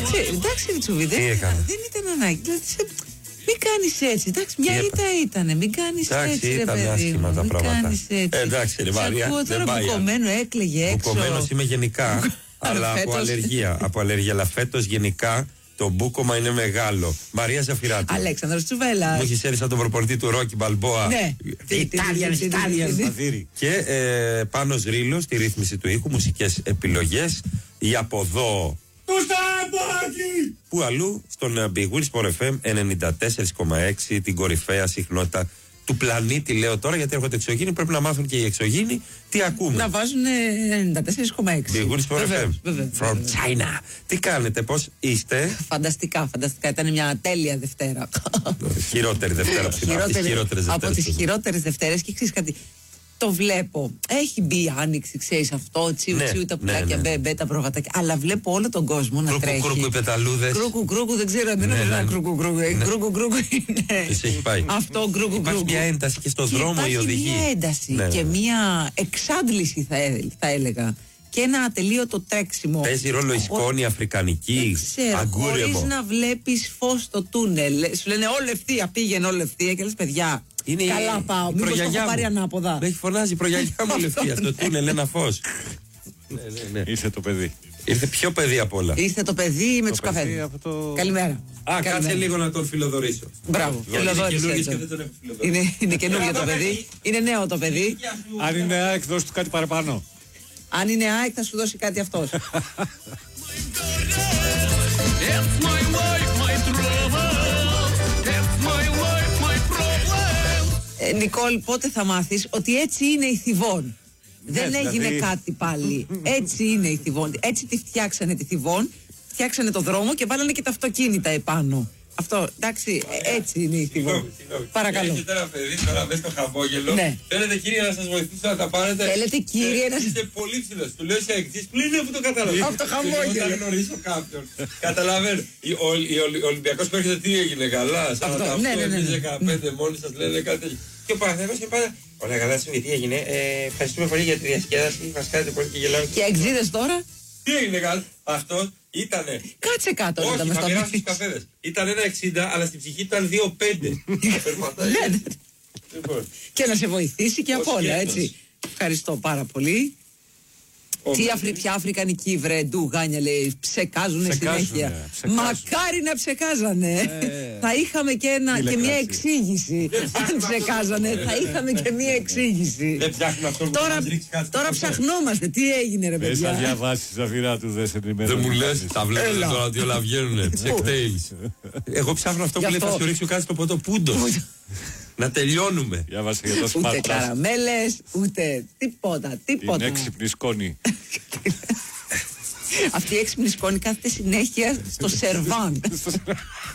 Εντάξει, Ριτσούβι, δεν ήταν ανάγκη. Δηλαδή, μην κάνεις έτσι. Εντάξει, μια ήττα ήτανε. Μην κάνεις έτσι, ρε παιδί μου. Μην κάνεις έτσι. Εντάξει, ρε Μαρία. Τώρα Μπουκωμένο έκλαιγε έξω. Μπουκωμένος είμαι γενικά, αλλά από αλλεργία. Από αλλεργία, αλλά φέτος γενικά το μπούκωμα είναι μεγάλο. Μαρία Ζαφυράτη. Αλέξανδρος Τσουβέλλας. Μου έχει έρθει σαν τον προπονητή του Ρόκι Μπαλμπόα. Ναι. Italian. Και Πάνος Ρήλος στη ρύθμιση του ήχου, μουσικές επιλογές. Η από εδώ. Το Σταμπάκι! Που αλλού στον Big Wheel Sport FM 94,6, την κορυφαία συχνότητα του πλανήτη, λέω τώρα, γιατί έρχονται εξωγήινοι. Πρέπει να μάθουν και οι εξωγήινοι τι ακούμε. Να βάζουν 94,6. Big Wheel Sport FM. From China. Τι κάνετε, πώς είστε? Φανταστικά. Ήταν μια τέλεια Δευτέρα. Χειρότερη Δευτέρα από τις χειρότερες Δευτέρες. Και ξέρεις κάτι. Το βλέπω. Έχει μπει η άνοιξη, ξέρεις αυτό. Τσιου τα πουλάκια, μπε τα προβατάκια. Αλλά βλέπω όλο τον κόσμο να τρέχει. Κρούκου οι πεταλούδες. Κρούκου, δεν ξέρω. Δεν είναι κρούκου. Κρούκου είναι. Έχει πάει. Αυτό κρούκου. Υπάρχει μια ένταση και στο δρόμο η οδηγία. Υπάρχει μια ένταση και μια εξάντληση, θα έλεγα. Και ένα ατελείωτο τρέξιμο. Παίζει ρόλο η σκόνη αφρικανική, αγκούρεμο. Χωρίς να βλέπεις φως στο τούνελ. Σου λένε όλη ευθεία, πήγαινε όλη ευθεία και λες παιδιά. Είναι καλά πάω, μήπως το έχω πάρει ανάποδα. Με έχει φωνάζει η προγιαγιά μου όλη ευθεία. Στο τούνελ ένα φως. Ναι. Ήρθε το παιδί. Ήρθε πιο παιδί απ' όλα. Ήρθε το παιδί με τους καφέδες. Καλημέρα. Κάτσε λίγο να τον φιλοδορήσω. Μπράβο. Είναι καινούργιο το παιδί. Είναι νέο το παιδί. Αν είναι ΑΕΚ, δώσ' του κάτι παραπάνω. Αν είναι ΑΕΚ, θα σου δώσει κάτι αυτός. Νικόλ, πότε θα μάθεις ότι έτσι είναι η Θηβών? Δεν έγινε κάτι πάλι. Έτσι είναι η Θηβών. Έτσι τη φτιάξανε τη Θηβών. Φτιάξανε το δρόμο και βάλανε και τα αυτοκίνητα επάνω. Αυτό, εντάξει, έτσι είναι η Θηβών. Παρακαλώ. Έχετε ένα παιδί τώρα μέσα στο χαμόγελο. Ναι. Θέλετε κύριε να σας βοηθήσω να τα πάρετε? Θέλετε κύριε να σας... Είστε πολύ ψηλός. Του λέω σε εξής πλήν που το καταλαβαίνω. Από το χαμόγελο. Όταν γνωρίσω κάποιον. Καταλαβαίνω. Ο Ολυμπιακός που έρχεται τι έγινε καλά? Σαν να τα 15 μόνοι σας λένε κάτι τέτοιο. Και ο Παναθηναϊκός είναι πάντα. Ωραία, καλά, τι έγινε. Ευχαριστούμε πολύ για τη διασκέδαση. Μας κάνετε πολύ και γελάμε. Και εξήδες τώρα. Τι έγινε καλά? Αυτό ήτανε. Κάτσε κάτω. Όχι, θα μοιράσω τους καφέδες. Ήταν 1,60 αλλά στην ψυχή ήταν 2,5. Περπατάει. Και να σε βοηθήσει και από όλα, έτσι. Ευχαριστώ πάρα πολύ. Ποια αφρικανική βρεντού γάνια λέει, ψεκάζουνε συνέχεια. Μακάρι να ψεκάζανε. Θα είχαμε και μια εξήγηση. Αν ψεκάζανε, θα είχαμε και μια εξήγηση. Τώρα ψαχνόμαστε. Τι έγινε, ρε παιδιά? Θα διαβάσεις Ζαφυρά του, δεν σε ενημερώνει. Δεν μου λες, τα βλέπετε τώρα ότι όλα βγαίνουνε. Checktails. Εγώ ψάχνω αυτό που λέει, θα σου ρίξω κάτι στο ποτό πούντο. Να τελειώνουμε. Ούτε καραμέλες, ούτε τίποτα. Την έξυπνη σκόνη. Αυτή η έξυπνη σκόνη κάθεται συνέχεια στο σερβάν.